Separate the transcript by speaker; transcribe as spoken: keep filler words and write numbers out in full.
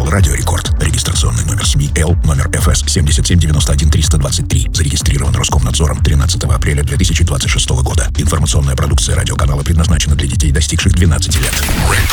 Speaker 1: телеканал «Радио Рекорд». Регистрационный номер СМИ Л, номер эф эс семь семь девять один три два три. Зарегистрирован Роскомнадзором тринадцатого апреля две тысячи двадцать шестого года. Информационная продукция радиоканала предназначена для детей, достигших двенадцати лет.